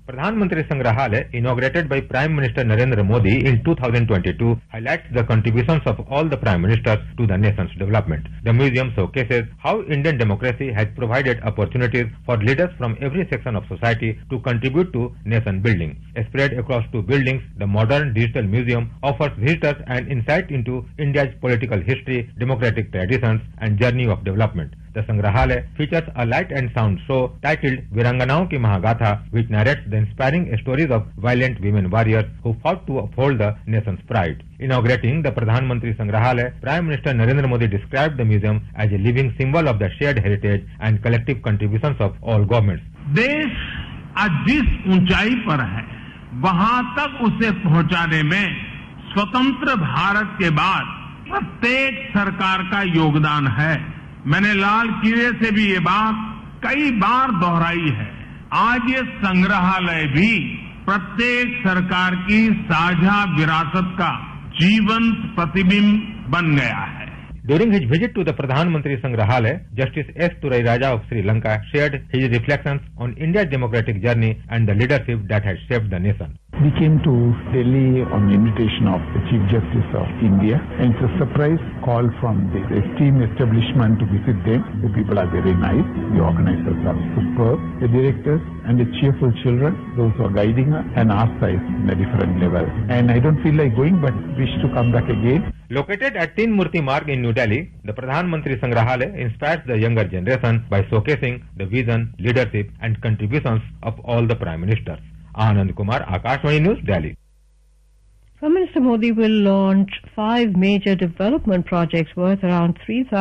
Pradhan Sangrahalaya, inaugurated by Prime Minister Narendra Modi in 2022, highlights the contributions of all the Prime Ministers to the nation's development. The museum showcases how Indian democracy has provided opportunities for leaders from every section of society to contribute to nation building. Spread across 2 buildings, the modern digital museum offers visitors an insight into India's political history, democratic traditions, and journey of development. The Sangrahalaya features a light and sound show titled Viranganaon Ki Mahagatha, which narrates the inspiring stories of valiant women warriors who fought to uphold the nation's pride. Inaugurating the Pradhan Sangrahalaya, Prime Minister Narendra Modi described the museum as a living symbol of the shared heritage and collective contributions of all governments. देश आज जिस ऊंचाई पर है, वहां तक उसे पहुंचाने में स्वतंत्र भारत के बाद प्रत्येक सरकार का योगदान है। मैंने लाल किले से भी ये बात कई बार दोहराई है। आज ये संग्रहालय भी प्रत्येक सरकार की साझा विरासत का जीवंत प्रतिबिंब बन गया है। During his visit to the Pradhan Sangrahalaya, Justice S. Turai Raja of Sri Lanka shared his reflections on India's democratic journey and the leadership that has shaped the nation. We came to Delhi on invitation of the Chief Justice of India, and it's a surprise call from the esteemed establishment to visit them. The people are very nice, the organizers are superb, the directors and the cheerful children, those who are guiding us, and our size in a different level. And I don't feel like going, but wish to come back again. Located at Teen Murti Marg in New Delhi, the Pradhan Sangrahalaya inspires the younger generation by showcasing the vision, leadership and contributions of all the Prime Ministers. Anand Kumar, Akashvani News, Delhi. Prime Minister Modi will launch 5 major development projects worth around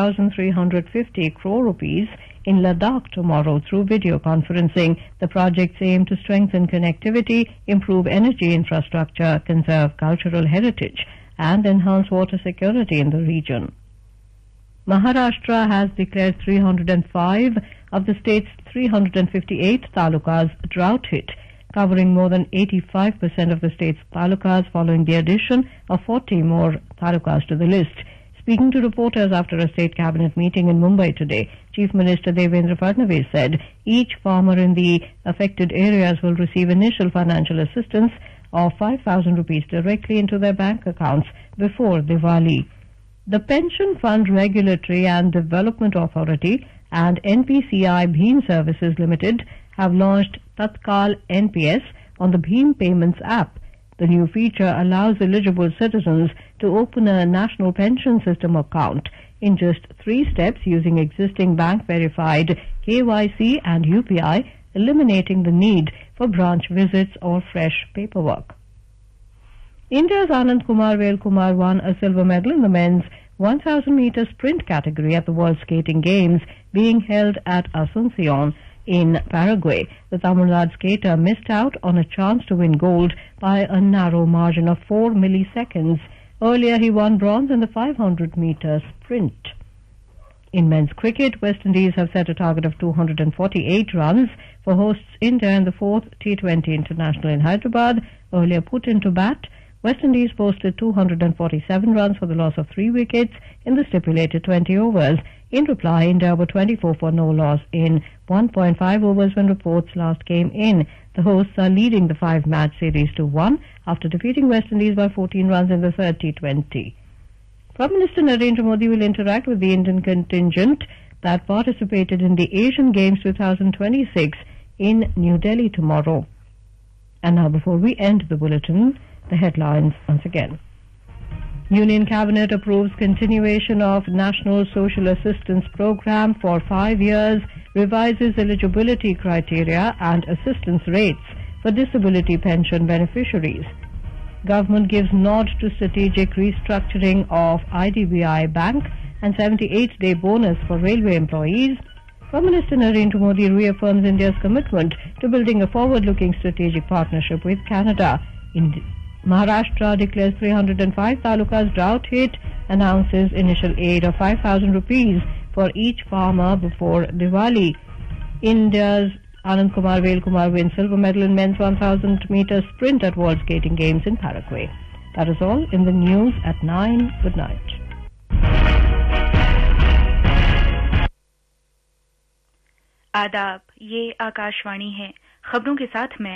3,350 crore rupees in Ladakh tomorrow through video conferencing. The projects aim to strengthen connectivity, improve energy infrastructure, conserve cultural heritage, and enhance water security in the region. Maharashtra has declared 305 of the state's 358 talukas drought hit, covering more than 85% of the state's talukas following the addition of 40 more talukas to the list. Speaking to reporters after a state cabinet meeting in Mumbai today, Chief Minister Devendra Fadnavis said each farmer in the affected areas will receive initial financial assistance of 5,000 rupees directly into their bank accounts before Diwali. The Pension Fund Regulatory and Development Authority and NPCI Bheem Services Limited have launched Tatkal NPS on the Bheem Payments app. The new feature allows eligible citizens to open a national pension system account in just 3 steps using existing bank-verified KYC and UPI, eliminating the need for branch visits or fresh paperwork. India's Anand Kumar Velkumar won a silver medal in the men's 1,000-meter sprint category at the World Skating Games being held at Asuncion in Paraguay. The Tamil Nadu skater missed out on a chance to win gold by a narrow margin of 4 milliseconds. Earlier, he won bronze in the 500-meter sprint. In men's cricket, West Indies have set a target of 248 runs for hosts India in the 4th T20 International in Hyderabad. Earlier put into bat, West Indies posted 247 runs for the loss of 3 wickets in the stipulated 20 overs. In reply, India were 24 for no loss in 1.5 overs when reports last came in. The hosts are leading the 5-match series to 1 after defeating West Indies by 14 runs in the 3rd T20. Prime Minister Narendra Modi will interact with the Indian contingent that participated in the Asian Games 2026 in New Delhi tomorrow. And now, before we end the bulletin, the headlines once again. Union Cabinet approves continuation of National Social Assistance Program for 5 years, revises eligibility criteria and assistance rates for disability pension beneficiaries. Government gives nod to strategic restructuring of IDBI Bank and 78-day bonus for railway employees. Prime Minister Narendra Modi reaffirms India's commitment to building a forward-looking strategic partnership with Canada. Maharashtra declares 305 talukas drought hit, announces initial aid of 5,000 rupees for each farmer before Diwali. India's Anand Kumar Velkumar wins silver medal in men's 1,000-meter sprint at World Skating Games in Paraguay. That is all in the news at 9. Good night. आदाब, ये आकाशवाणी है। खबरों के साथ मैं